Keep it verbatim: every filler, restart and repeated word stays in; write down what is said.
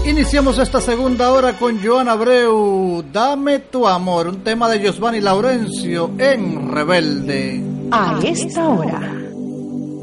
Iniciamos esta segunda hora con Joan Abreu, Dame tu amor, un tema de Giovanni Laurencio en Rebelde. A esta hora.